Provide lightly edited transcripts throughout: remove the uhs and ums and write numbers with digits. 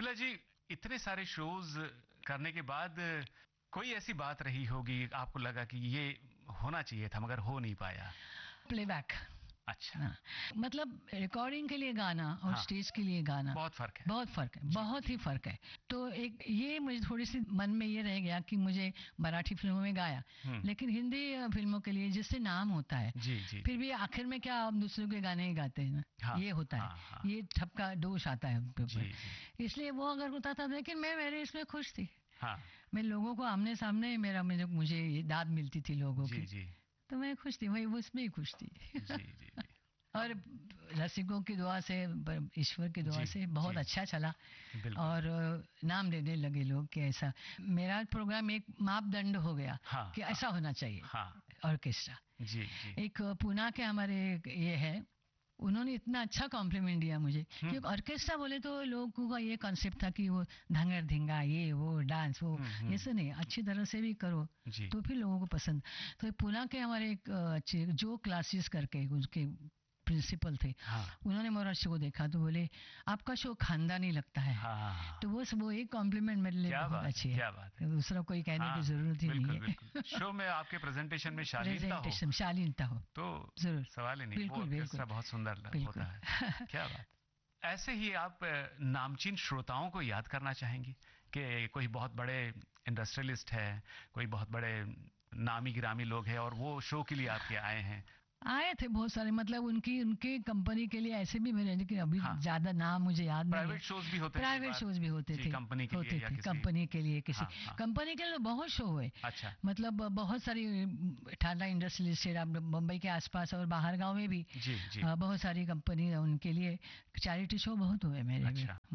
प्रमिला जी, इतने सारे शोज करने के बाद कोई ऐसी बात रही होगी आपको लगा कि ये होना चाहिए था मगर हो नहीं पाया? प्लेबैक। अच्छा। हाँ, मतलब रिकॉर्डिंग के लिए गाना और हाँ, स्टेज के लिए गाना बहुत फर्क है। बहुत फर्क है, जी, बहुत जी, ही फर्क है। तो एक ये मुझे थोड़ी सी मन में ये रह गया कि मुझे मराठी फिल्मों में गाया, लेकिन हिंदी फिल्मों के लिए जिससे नाम होता है, जी, जी, फिर भी आखिर में क्या हम दूसरों के गाने ही गाते हैं ना, हाँ, ये होता है, हाँ, हाँ, ये ठपका दोष आता है उनके जी, ऊपर। जी, इसलिए वो अगर होता था, लेकिन मैं मेरे इसमें खुश थी। हाँ, मैं लोगों को आमने सामने मुझे ये दाद मिलती थी लोगों जी, की, जी, तो मैं खुश थी, वही उसमें ही खुश थी। जी, जी, जी, और रसिकों की दुआ से, ईश्वर की दुआ जी, से बहुत जी, अच्छा चला। बिल्कुल। और नाम देने लगे लोग कि ऐसा मेरा प्रोग्राम एक मापदंड हो गया हाँ, कि हाँ, ऐसा होना चाहिए हाँ, ऑर्केस्ट्रा। जी, जी, एक पूना के हमारे ये है, उन्होंने इतना अच्छा कॉम्प्लीमेंट दिया मुझे, क्योंकि ऑर्केस्ट्रा बोले तो लोगों का ये कॉन्सेप्ट था कि वो धंगर धिंगा, ये वो डांस वो, ये सब नहीं, अच्छी तरह से भी करो जी, तो फिर लोगों को पसंद। तो पूना के हमारे एक अच्छे जो क्लासेस करके उसके प्रिंसिपल थे, हाँ, उन्होंने मेरा शो देखा तो बोले आपका शो खानदानी लगता है। हाँ, तो वो एक कॉम्प्लीमेंट मेरे लिए क्या बहुत बात है, अच्छी है, क्या बात है। तो दूसरा कोई कहने की हाँ, जरूरत ही नहीं बिल्कुल, है। बिल्कुल। शो में आपके प्रेजेंटेशन में शालीनता हो प्रेजेंटेशन शालीनता हो, तो जरूर, सवाल ही नहीं, वो बिल्कुल बिल्कुल ऑर्केस्ट्रा बहुत सुंदर होता बिल्कुल। है। क्या बात। ऐसे ही आप नामचीन श्रोताओं को याद करना चाहेंगी कि कोई बहुत बड़े इंडस्ट्रियलिस्ट है, कोई बहुत बड़े नामी गिरामी लोग हैं और वो शो के लिए आपके आए हैं? आए थे बहुत सारे, मतलब उनकी उनकी कंपनी के लिए ऐसे भी मेरे, लेकिन अभी हाँ, ज्यादा नाम मुझे याद नहीं है। प्राइवेट शोज भी होते हैं कई प्राइवेट बार। शोज भी होते जी, थे, कंपनी के लिए या किसी। कंपनी के लिए, किसी हाँ, हाँ, कंपनी के लिए बहुत शो हुए। अच्छा, मतलब बहुत सारी टाटा इंडस्ट्रियल, मुंबई के आसपास और बाहर गांव में भी जी, जी, बहुत सारी कंपनी, उनके लिए चैरिटी शो बहुत हुए मेरे भी। अच्छा,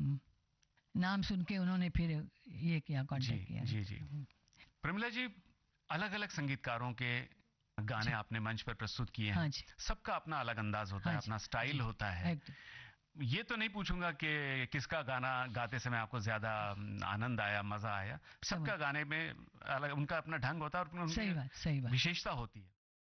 नाम सुन के उन्होंने फिर ये किया, जी, कांटेक्ट किया। जी, जी। प्रमिला जी, अलग अलग संगीतकारों के गाने जी, आपने मंच पर प्रस्तुत किए हाँ हैं। जी, सबका अपना अलग अंदाज होता हाँ है, जी, अपना स्टाइल जी, होता है। एकदम। ये तो नहीं पूछूंगा कि किसका गाना गाते समय आपको ज्यादा आनंद आया, मजा आया। सब सबका गाने में अलग उनका अपना ढंग होता है और उनकी सही बात, सही बात। विशेषता होती है।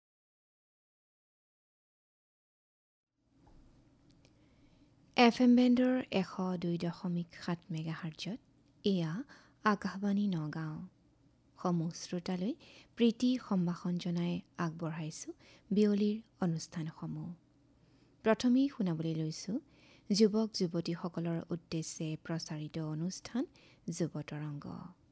FM বেণ্ডৰ 102.7 মেগাহাৰ্টজত এয়া আকাশবাণী নগাঁও। সমূহ শ্ৰোতালৈ প্ৰীতি সম্ভাষণ জনাই আগবঢ়াইছোঁ বিয়লিৰ অনুষ্ঠানসমূহ। প্ৰথমেই শুনাবলৈ লৈছোঁ যুৱক যুৱতীসকলৰ উদ্দেশ্যে প্ৰচাৰিত অনুষ্ঠান যুৱ তৰংগ।